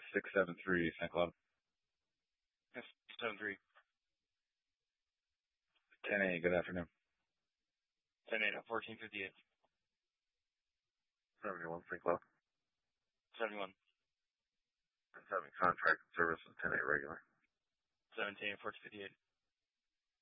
673 St. Cloud. Yes, 73. 10-8, good afternoon. 10-8 at 1458. 71 St. Cloud. 71. I'm having contract services 10-8 regular. 17 at 1458.